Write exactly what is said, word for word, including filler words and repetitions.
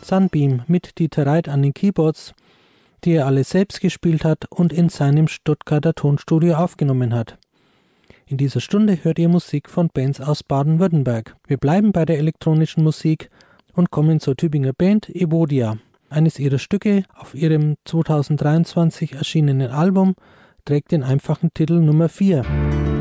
Sunbeam mit Dieter Reit an den Keyboards, die er alle selbst gespielt hat und in seinem Stuttgarter Tonstudio aufgenommen hat. In dieser Stunde hört ihr Musik von Bands aus Baden-Württemberg. Wir bleiben bei der elektronischen Musik und kommen zur Tübinger Band Evodia. Eines ihrer Stücke auf ihrem zweitausenddreiundzwanzig erschienenen Album trägt den einfachen Titel Nummer vier.